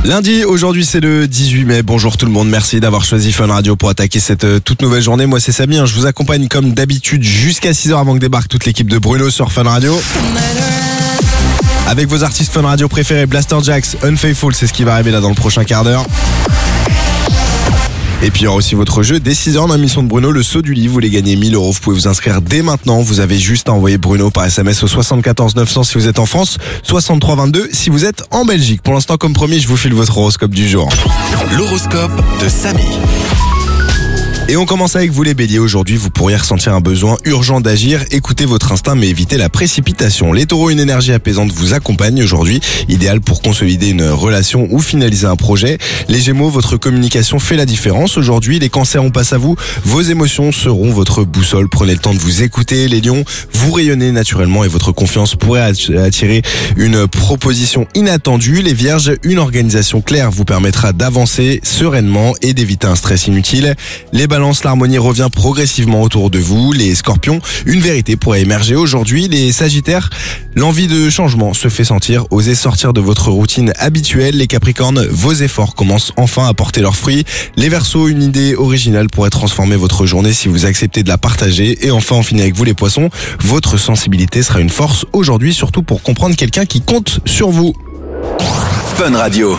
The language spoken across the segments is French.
Lundi, aujourd'hui c'est le 18 mai. Bonjour tout le monde, merci d'avoir choisi Fun Radio pour attaquer cette toute nouvelle journée. Moi c'est Samy, je vous accompagne comme d'habitude jusqu'à 6h avant que débarque toute l'équipe de Bruno sur Fun Radio. Avec vos artistes Fun Radio préférés, Blaster Jaxx, Unfaithful, c'est ce qui va arriver là dans le prochain quart d'heure. Et puis il y aura aussi votre jeu dès 6h dans l'émission de Bruno, le saut du lit. Vous voulez gagner 1000 €, vous pouvez vous inscrire dès maintenant. Vous avez juste à envoyer Bruno par SMS au 74 900 si vous êtes en France, 63 22 si vous êtes en Belgique. Pour l'instant, comme promis, je vous file votre horoscope du jour. L'horoscope de Samy. Et on commence avec vous les béliers. Aujourd'hui, vous pourriez ressentir un besoin urgent d'agir. Écoutez votre instinct mais évitez la précipitation. Les taureaux, une énergie apaisante vous accompagne aujourd'hui, idéal pour consolider une relation ou finaliser un projet. Les gémeaux, votre communication fait la différence. Aujourd'hui, les cancers, on passe à vous. Vos émotions seront votre boussole. Prenez le temps de vous écouter. Les lions, vous rayonnez naturellement et votre confiance pourrait attirer une proposition inattendue. Les vierges, une organisation claire vous permettra d'avancer sereinement et d'éviter un stress inutile. Les balances, l'harmonie revient progressivement autour de vous. Les scorpions, une vérité pourrait émerger aujourd'hui. Les sagittaires, l'envie de changement se fait sentir. Osez sortir de votre routine habituelle. Les capricornes, vos efforts commencent enfin à porter leurs fruits. Les verseaux, une idée originale pourrait transformer votre journée si vous acceptez de la partager. Et enfin, on finit avec vous les poissons. Votre sensibilité sera une force aujourd'hui, surtout pour comprendre quelqu'un qui compte sur vous. Fun Radio.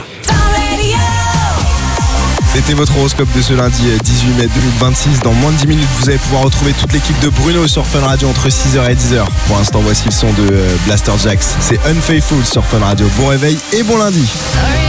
C'était votre horoscope de ce lundi 18 mai 2026. Dans moins de 10 minutes, vous allez pouvoir retrouver toute l'équipe de Bruno sur Fun Radio entre 6h et 10h. Pour l'instant, voici le son de Blaster Jaxx. C'est Unfaithful sur Fun Radio. Bon réveil et bon lundi.